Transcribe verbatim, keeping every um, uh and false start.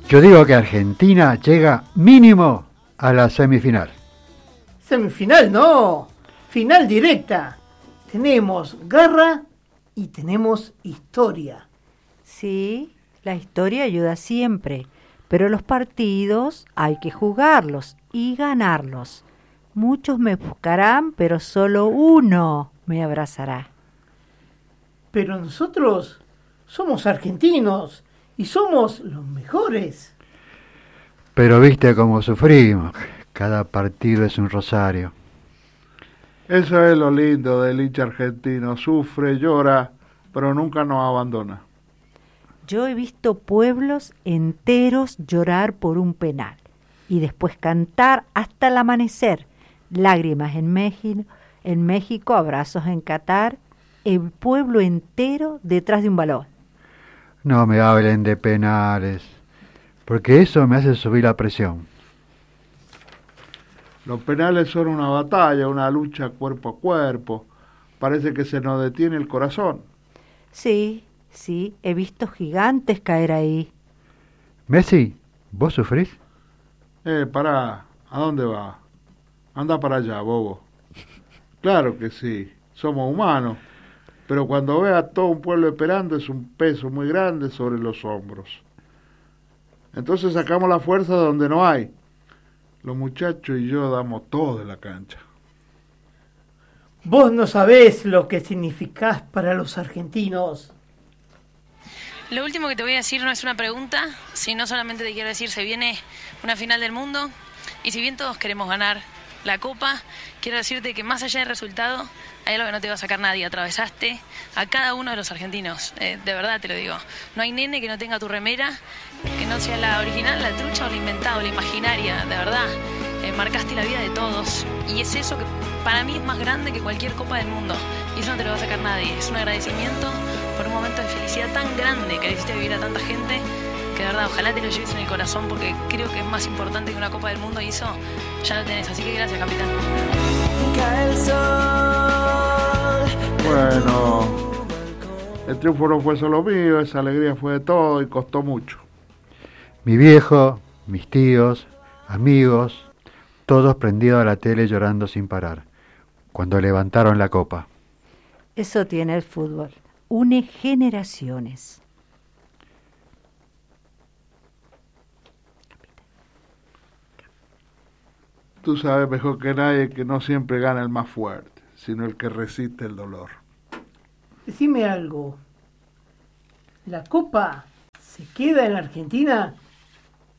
Yo digo que Argentina llega mínimo a la semifinal. Semifinal no, final directa. Tenemos garra y tenemos historia. Sí, la historia ayuda siempre, pero los partidos hay que jugarlos y ganarlos. Muchos me buscarán, pero solo uno me abrazará. Pero nosotros somos argentinos y somos los mejores. Pero viste cómo sufrimos. Cada partido es un rosario. Eso es lo lindo del hincha argentino. Sufre, llora, pero nunca nos abandona. Yo he visto pueblos enteros llorar por un penal y después cantar hasta el amanecer. Lágrimas en México, en México, abrazos en Qatar, el pueblo entero detrás de un balón. No me hablen de penales, porque eso me hace subir la presión. Los penales son una batalla, una lucha cuerpo a cuerpo. Parece que se nos detiene el corazón. Sí, sí, he visto gigantes caer ahí. Messi, ¿vos sufrís? Eh, pará, ¿a dónde va? Anda para allá, bobo. Claro que sí, somos humanos, pero cuando ve a todo un pueblo esperando es un peso muy grande sobre los hombros. Entonces sacamos la fuerza de donde no hay. Los muchachos y yo damos todo en la cancha. Vos no sabés lo que significás para los argentinos. Lo último que te voy a decir no es una pregunta, sino solamente te quiero decir, se viene una final del mundo y si bien todos queremos ganar la Copa, quiero decirte que más allá del resultado, hay algo que no te va a sacar nadie. Atravesaste a cada uno de los argentinos, eh, de verdad te lo digo. No hay nene que no tenga tu remera, que no sea la original, la trucha o la inventada o la imaginaria, de verdad. Eh, marcaste la vida de todos y es eso que para mí es más grande que cualquier Copa del Mundo y eso no te lo va a sacar nadie. Es un agradecimiento por un momento de felicidad tan grande que le hiciste vivir a tanta gente, que de verdad ojalá te lo lleves en el corazón porque creo que es más importante que una Copa del Mundo y eso ya lo tenés, así que gracias, capitán. Bueno, el triunfo no fue solo mío, esa alegría fue de todo y costó mucho. Mi viejo, mis tíos, amigos, todos prendidos a la tele llorando sin parar, cuando levantaron la copa. Eso tiene el fútbol, une generaciones. Tú sabes mejor que nadie que no siempre gana el más fuerte, sino el que resiste el dolor. Decime algo. ¿La Copa se queda en Argentina